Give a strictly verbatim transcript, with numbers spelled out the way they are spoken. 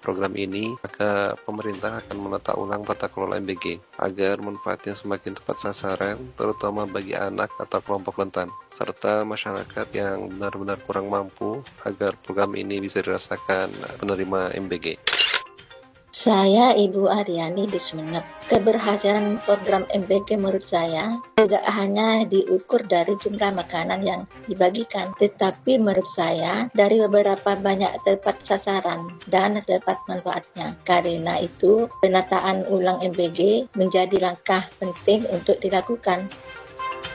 program ini, maka pemerintah akan menata ulang tata kelola M B G agar manfaatnya semakin tepat sasaran, terutama bagi anak atau kelompok rentan, serta masyarakat yang benar-benar kurang mampu agar program ini bisa dirasakan penerima M B G. Saya Ibu Aryani di Sumeneb. Keberhasilan program M B G menurut saya tidak hanya diukur dari jumlah makanan yang dibagikan, tetapi menurut saya dari beberapa banyak tepat sasaran dan tepat manfaatnya. Karena itu, penataan ulang M B G menjadi langkah penting untuk dilakukan.